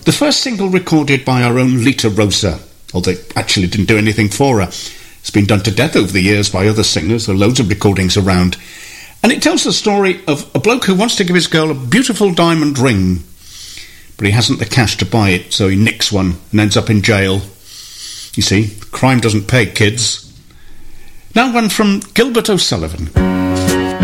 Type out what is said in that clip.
The first single recorded by our own Lita Rosa, although it actually didn't do anything for her. It's been done to death over the years by other singers. There are loads of recordings around. And it tells the story of a bloke who wants to give his girl a beautiful diamond ring, but he hasn't the cash to buy it, so he nicks one and ends up in jail. You see, crime doesn't pay, kids. Now one from Gilbert O'Sullivan.